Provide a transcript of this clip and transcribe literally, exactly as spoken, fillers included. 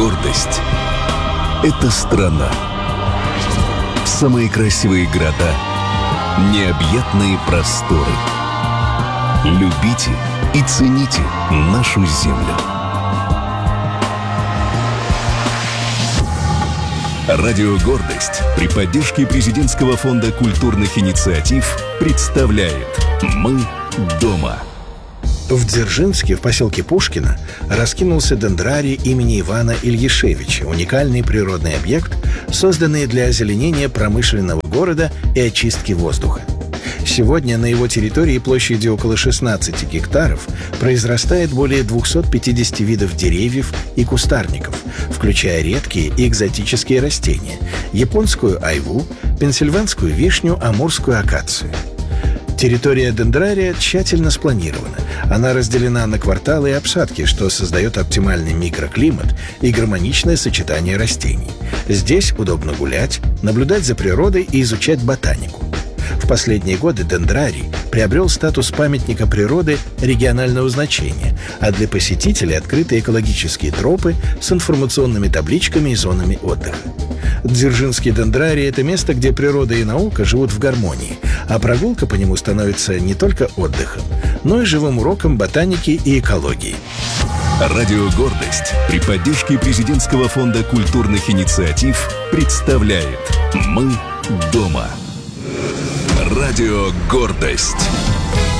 Гордость — это страна. Самые красивые города, необъятные просторы. Любите и цените нашу землю. Радио «Гордость» при поддержке Президентского фонда культурных инициатив представляет «Мы дома». В Дзержинске, в поселке Пушкино, раскинулся дендрарий имени Ивана Ильяшевича, уникальный природный объект, созданный для озеленения промышленного города и очистки воздуха. Сегодня на его территории площадью около шестнадцати гектаров произрастает более двухсот пятидесяти видов деревьев и кустарников, включая редкие и экзотические растения – японскую айву, пенсильванскую вишню, амурскую акацию. Территория дендрария тщательно спланирована. Она разделена на кварталы и обсадки, что создает оптимальный микроклимат и гармоничное сочетание растений. Здесь удобно гулять, наблюдать за природой и изучать ботанику. В последние годы дендрарий приобрел статус памятника природы регионального значения, а для посетителей открыты экологические тропы с информационными табличками и зонами отдыха. Дзержинский дендрарий — это место, где природа и наука живут в гармонии, а прогулка по нему становится не только отдыхом, но и живым уроком ботаники и экологии. Радио «Гордость» при поддержке Президентского фонда культурных инициатив представляет «Мы дома». Радио «Гордость».